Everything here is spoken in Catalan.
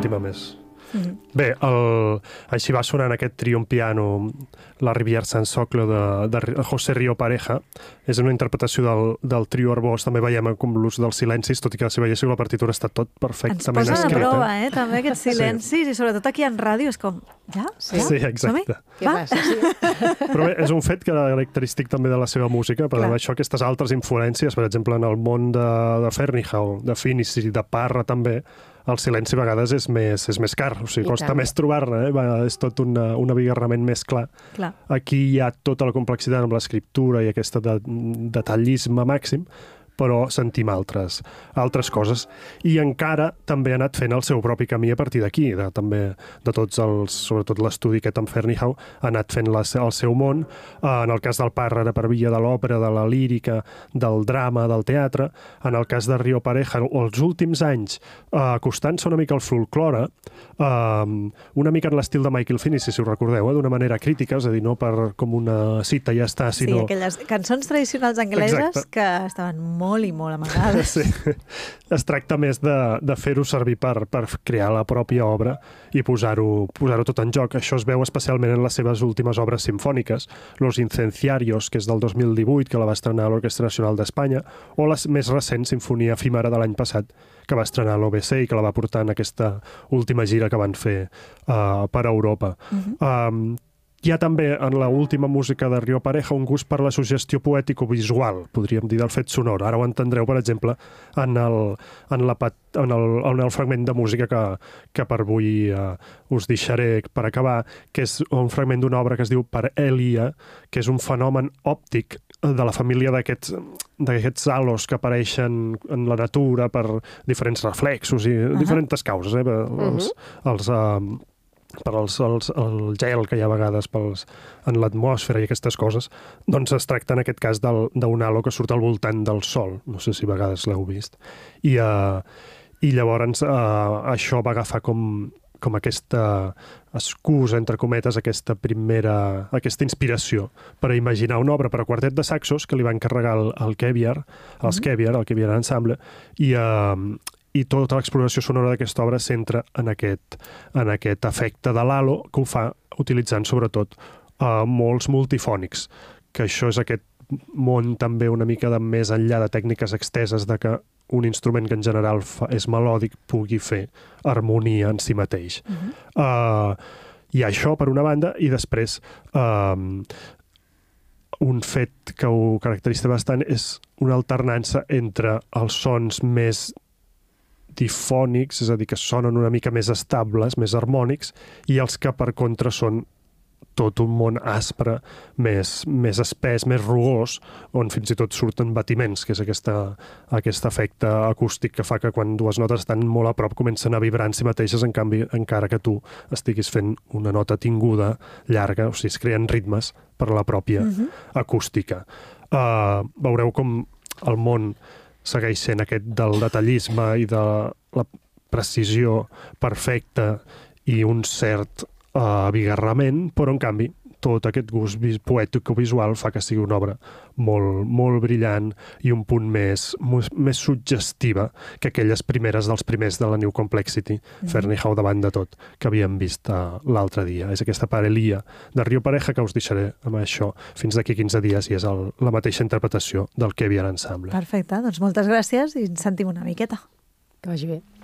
l'última més. Bé, així va sonant aquest trio en piano, la Rivière Sans Socle de José Río Pareja. És una interpretació del trio Arbós. També veiem com l'ús dels silencis, tot i que si veiéssiu la partitura està tot perfectament escrit. Ens posen a prova, també aquests silencis, i sobretot aquí en ràdio és com... Ja? Sí, exacte. Què passa? Però bé, és un fet característic també de la seva música, per això aquestes altres influències, per exemple, en el món de Fernihau, de Finisi, de Parra també, el silenci a vegades és més car, o sigui, costa més trobar-ne, és tot un abigarrament més clar. Aquí hi ha tota la complexitat amb l'escriptura i aquest detallisme màxim, però sentim altres coses. I encara també ha anat fent el seu propi camí a partir d'aquí, també de tots sobretot l'estudi aquest amb Fernihau, ha anat fent el seu món. En el cas del Parra era per via de l'òpera, de la lírica, del drama, del teatre. En el cas de Río Pareja, els últims anys, acostant-se una mica al folklore, una mica en l'estil de Michael Finney, si ho recordeu, d'una manera crítica, és a dir, no per com una cita i ja està, sinó... Sí, aquelles cançons tradicionals angleses que estaven molt i molt amagades. Sí. Es tracta més de fer-ho servir per crear la pròpia obra i posar-ho tot en joc. Això es veu especialment en les seves últimes obres simfòniques, Los Incenciarios, que és del 2018, que la va estrenar l'Orquestra Nacional d'Espanya, o la més recent Sinfonia Efímera de l'any passat, que va estrenar l'OBC i que la va portar en aquesta última gira que van fer per Europa. Hi ha també en l'última música de Río Pareja un gust per la suggestió poètico-visual, podríem dir, del fet sonor. Ara ho entendreu, per exemple, en el fragment de música que per avui us deixaré per acabar, que és un fragment d'una obra que es diu Parelia, que és un fenomen òptic de la família d'aquests halos que apareixen en la natura per diferents reflexos i diferents causes, el gel que hi ha a vegades en l'atmosfera i aquestes coses, doncs es tracta en aquest cas d'un halo que surt al voltant del Sol. No sé si a vegades l'heu vist. I llavors això va agafar com aquesta excusa, entre cometes, aquesta inspiració per a imaginar una obra per a quartet de saxos que li va encarregar el Keviar Ensemble, i tota l'exploració sonora d'aquesta obra es centra en aquest efecte de l'halo, que ho fa utilitzant sobretot molts multifònics, que això és aquest món també una mica de més enllà de tècniques exteses de que un instrument que en general és melòdic pugui fer harmonia en si mateix. Hi ha això per una banda, i després un fet que ho caracteritza bastant és una alternança entre els sons més difònics, és a dir, que sonen una mica més estables, més harmònics, i els que per contra són tot un món aspre, més espès, més rugós, on fins i tot surten batiments, que és aquest efecte acústic que fa que quan dues notes estan molt a prop comencen a vibrar en si mateixes, en canvi, encara que tu estiguis fent una nota tinguda, llarga, o sigui, es creen ritmes per la pròpia acústica. Veureu com el món segueix sent aquest del detallisme i de la precisió perfecta i un cert abigarrament, però en canvi tot aquest gust poètic o visual fa que sigui una obra molt, molt brillant i un punt més suggestiva que aquelles primeres dels primers de la New Complexity, Fernihau davant de tot, que havíem vist l'altre dia. És aquesta Parelia de Río Pareja que us deixaré amb això fins d'aquí 15 dies i és la mateixa interpretació del Keviar Ensemble. Perfecte, doncs moltes gràcies i ens sentim una miqueta. Que vagi bé.